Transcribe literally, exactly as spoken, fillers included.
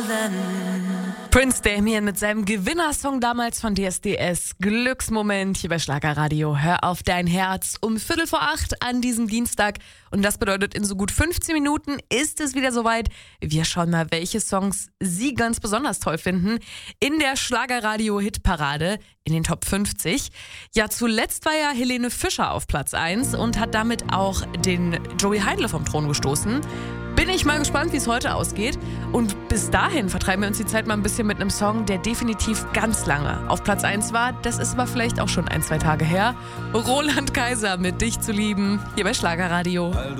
Prince Damien mit seinem Gewinnersong damals von D S D S. Glücksmoment hier bei Schlagerradio. Hör auf dein Herz um Viertel vor acht an diesem Dienstag. Und das bedeutet, in so gut fünfzehn Minuten ist es wieder soweit. Wir schauen mal, welche Songs Sie ganz besonders toll finden in der Schlagerradio-Hitparade in den Top fünfzig. Ja, zuletzt war ja Helene Fischer auf Platz eins und hat damit auch den Joey Heidle vom Thron gestoßen. Bin ich mal gespannt, wie es heute ausgeht. Und bis dahin vertreiben wir uns die Zeit mal ein bisschen mit einem Song, der definitiv ganz lange auf Platz eins war. Das ist aber vielleicht auch schon ein, zwei Tage her. Roland Kaiser mit Dich zu lieben, hier bei Schlagerradio.